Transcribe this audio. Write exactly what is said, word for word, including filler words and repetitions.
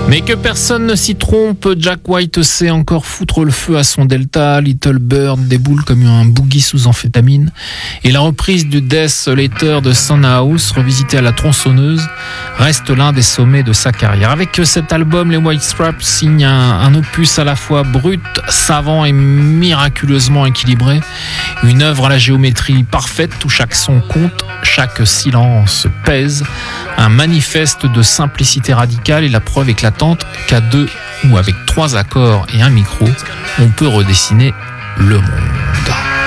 Mais que personne ne s'y trompe, Jack White sait encore foutre le feu à son Delta. Little Bird déboule comme un boogie sous amphétamine. Et la reprise du Death Letter de Soundhouse, revisité à la tronçonneuse, reste l'un des sommets de sa carrière. Avec cet album, les White Stripes signent un, un opus à la fois brut, savant et miraculeusement équilibré. Une œuvre à la géométrie parfaite où chaque son compte, chaque silence pèse. Un manifeste de simplicité radicale et la preuve éclatante qu'à deux ou avec trois accords et un micro, on peut redessiner le monde.